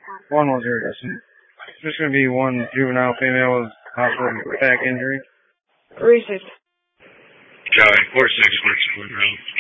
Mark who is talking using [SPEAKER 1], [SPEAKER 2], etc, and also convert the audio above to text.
[SPEAKER 1] One was iridescent. There's going to be one juvenile female with hospital back injury.
[SPEAKER 2] Racist.
[SPEAKER 3] Charlie, 4-6 works for the road.